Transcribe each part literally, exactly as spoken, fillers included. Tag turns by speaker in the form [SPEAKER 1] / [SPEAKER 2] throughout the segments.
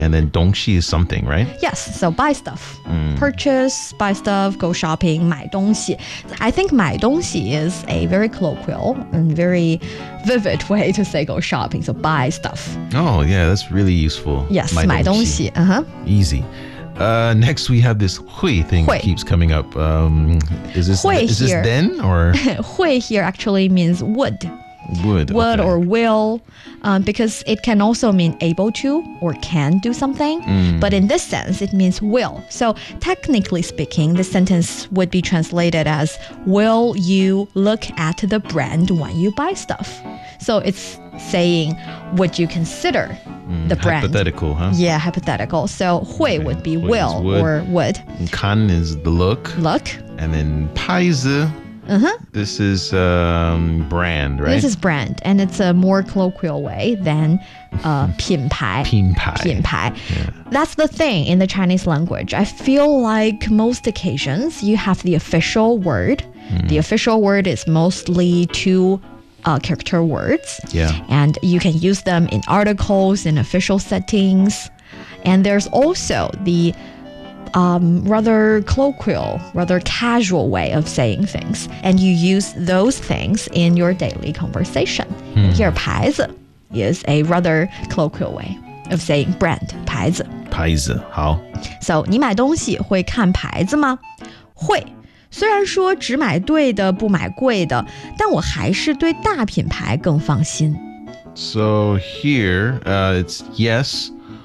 [SPEAKER 1] And then 东西 is something, right?
[SPEAKER 2] Yes, so buy stuff. Purchase, buy stuff, go shopping, 买东西. I think 买东西 is a very colloquial and very vivid way to say go shopping. So buy stuff.
[SPEAKER 1] Oh, yeah, that's really useful.
[SPEAKER 2] Yes,
[SPEAKER 1] 买东西.
[SPEAKER 2] 买东西. Uh-huh.
[SPEAKER 1] Easy. Uh, next, we have this 会 thing
[SPEAKER 2] 会.
[SPEAKER 1] that keeps coming up. Um, is this,
[SPEAKER 2] 会
[SPEAKER 1] is this
[SPEAKER 2] here.
[SPEAKER 1] then or?
[SPEAKER 2] 会 here actually means would.
[SPEAKER 1] Would.
[SPEAKER 2] Would
[SPEAKER 1] okay.
[SPEAKER 2] or will, um, because it can also mean able to or can do something.
[SPEAKER 1] Mm.
[SPEAKER 2] But in this sense, it means will. So technically speaking, the sentence would be translated as, will you look at the brand when you buy stuff? So it's saying, would you consider
[SPEAKER 1] Mm,
[SPEAKER 2] the brand?
[SPEAKER 1] Hypothetical, huh?
[SPEAKER 2] Yeah, hypothetical. So 会
[SPEAKER 1] Okay.
[SPEAKER 2] would be
[SPEAKER 1] 会
[SPEAKER 2] will
[SPEAKER 1] is would.
[SPEAKER 2] or would.
[SPEAKER 1] And 看 is the look.
[SPEAKER 2] Look.
[SPEAKER 1] And then 牌子.
[SPEAKER 2] Uh-huh.
[SPEAKER 1] This is um, brand, right?
[SPEAKER 2] This is brand, and it's a more colloquial way than uh, 品牌.
[SPEAKER 1] 品牌.
[SPEAKER 2] 品牌.
[SPEAKER 1] Yeah.
[SPEAKER 2] That's the thing in the Chinese language. I feel like most occasions you have the official word.
[SPEAKER 1] Mm.
[SPEAKER 2] The official word is mostly two uh, character words.
[SPEAKER 1] Yeah.
[SPEAKER 2] And you can use them in articles, in official settings. And there's also the um, rather colloquial, rather casual way of saying things. And you use those things in your daily conversation.
[SPEAKER 1] Hmm.
[SPEAKER 2] Here, 牌子 is a rather colloquial way of saying brand, 牌子.
[SPEAKER 1] 牌子, 好.
[SPEAKER 2] So, 你买东西会看牌子吗？会。虽然说只买对的不买贵的，但我还是对大品牌更放心。
[SPEAKER 1] So here, uh, it's yes.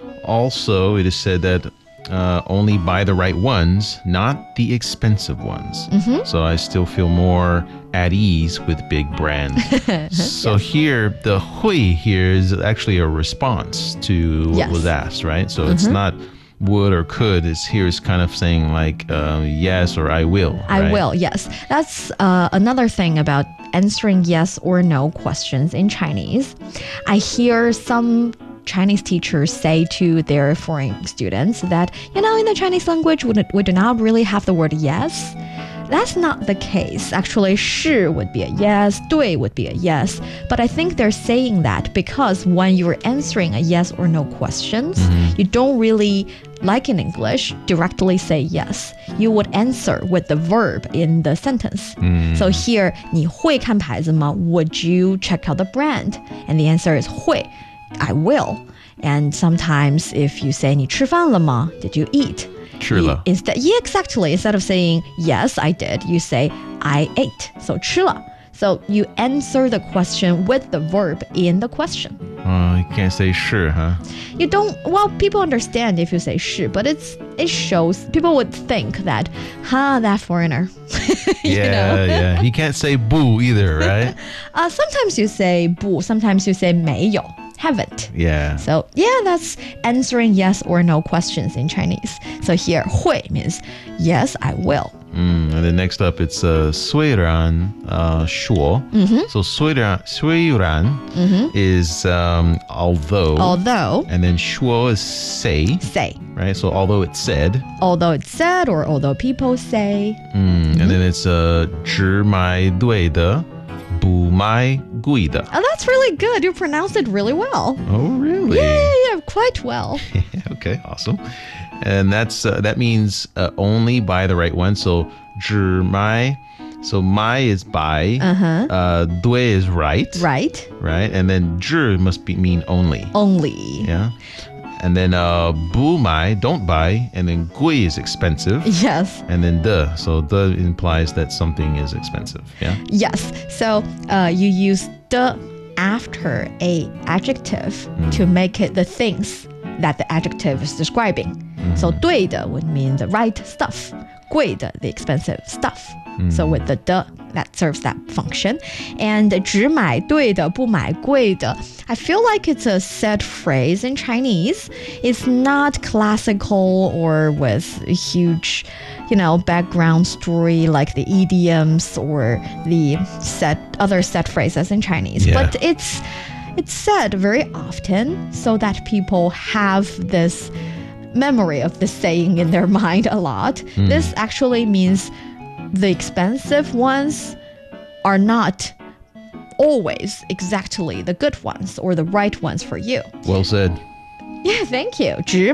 [SPEAKER 1] Also, it is said that uh, only buy the right ones, not the expensive ones.
[SPEAKER 2] Mm-hmm.
[SPEAKER 1] So I still feel more at ease with big brands. So
[SPEAKER 2] Yes.
[SPEAKER 1] here, the 会 here is actually a response to what
[SPEAKER 2] Yes.
[SPEAKER 1] was asked, right? So it's not would or could. It's here is kind of saying like uh, yes or I will.
[SPEAKER 2] I
[SPEAKER 1] right?
[SPEAKER 2] will, yes. That's uh, another thing about answering yes or no questions in Chinese. I hear some Chinese teachers say to their foreign students that, you know, in the Chinese language, we, we do not really have the word yes. That's not the case. Actually, 是 would be a yes, 对 would be a yes. But I think they're saying that because when you're answering a yes or no questions, you don't really, like in English, directly say yes. You would answer with the verb in the sentence. So here, 你会看牌子吗? Would you check out the brand? And the answer is 会. I will. And sometimes if you say 你吃饭了吗? Did you eat?
[SPEAKER 1] 吃了.
[SPEAKER 2] Instead, yeah, exactly. Instead of saying yes, I did, you say I ate. So 吃了. So you answer the question with the verb in the question.
[SPEAKER 1] Uh, you can't say 是, huh?
[SPEAKER 2] You don't. Well, people understand if you say 是, but it's it shows people would think that, huh, that foreigner. you
[SPEAKER 1] Yeah,
[SPEAKER 2] know?
[SPEAKER 1] yeah. You can't say 不 either, right?
[SPEAKER 2] Uh, sometimes you say 不, sometimes you say 没有, haven't.
[SPEAKER 1] Yeah.
[SPEAKER 2] So yeah, that's answering yes or no questions in Chinese. So here, 会 means yes, I will.
[SPEAKER 1] Mm, and then next up, it's uh, 虽然 uh, 说. So 虽然虽然 is um, although.
[SPEAKER 2] Although,
[SPEAKER 1] And then 说 is say,
[SPEAKER 2] say.
[SPEAKER 1] right? So although it's said.
[SPEAKER 2] Although it's said or although people say.
[SPEAKER 1] Mm, And then it's uh, 只买对的不买贵的.
[SPEAKER 2] Oh, that's really good. You pronounced it really well.
[SPEAKER 1] Oh, really?
[SPEAKER 2] Yeah, yeah, yeah, quite well.
[SPEAKER 1] Okay, awesome. And that's uh, that means uh, only buy the right one. So 只买, so 买 is buy.
[SPEAKER 2] Uh-huh.
[SPEAKER 1] Uh, 对 is right.
[SPEAKER 2] Right?
[SPEAKER 1] Right. And then 只 must be mean only.
[SPEAKER 2] Only.
[SPEAKER 1] Yeah. And then uh, 不买, don't buy. And then 贵 is expensive.
[SPEAKER 2] Yes.
[SPEAKER 1] And then 的, so 的 implies that something is expensive. Yeah.
[SPEAKER 2] Yes. So uh, you use 的 after a adjective to make it the things that the adjective is describing. So 对的 would mean the right stuff. 贵的 the expensive stuff. So with the 的 that serves that function. And 只买对的不买贵的, I feel like it's a set phrase in Chinese. It's not classical or with a huge, you know, background story like the idioms or the set other set phrases in Chinese.
[SPEAKER 1] Yeah.
[SPEAKER 2] But it's it's said very often so that people have this memory of the saying in their mind a lot. This actually means the expensive ones are not always exactly the good ones or the right ones for you.
[SPEAKER 1] Well said.
[SPEAKER 2] Yeah, thank you. 只